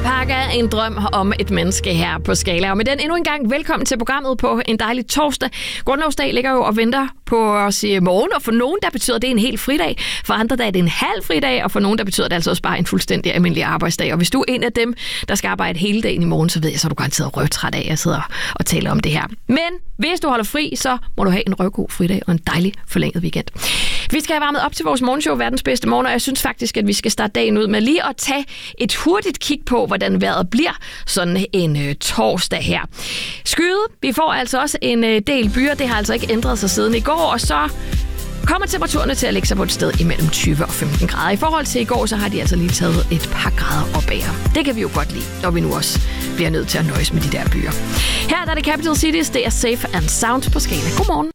Pakke en drøm om et menneske her på Skala. Og med den endnu en gang velkommen til programmet på en dejlig torsdag. Grundlovsdag ligger jo og venter på os i morgen, og for nogen der betyder det en helt fridag. For andre der er det en halv fridag, og for nogen der betyder det altså også bare en fuldstændig almindelig arbejdsdag. Og hvis du er en af dem, der skal arbejde hele dagen i morgen, så ved jeg, så er du garanteret røvtræt af at sidde og tale om det her. Men hvis du holder fri, så må du have en røvgod fridag og en dejlig forlænget weekend. Vi skal have varmet op til vores morgenshow, Verdens Bedste Morgen, og jeg synes faktisk, at vi skal starte dagen ud med lige at tage et hurtigt kig på, hvordan vejret bliver sådan en torsdag her. Skyet, vi får altså også en del byer, det har altså ikke ændret sig siden i går, og så kommer temperaturerne til at lægge sig på et sted imellem 20 og 15 grader. I forhold til i går, så har de altså lige taget et par grader op af. Det kan vi jo godt lide, når vi nu også bliver nødt til at nøjes med de der byer. Her er det Capital Cities, det er Safe and Sound på Skala. Godmorgen.